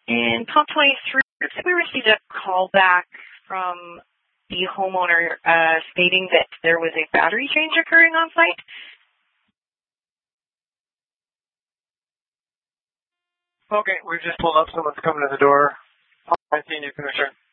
In pump 23, we received a call back from the homeowner stating that there was a battery change occurring on site. Okay, we've just pulled up. Someone's coming to the door. Pump 19, you can return.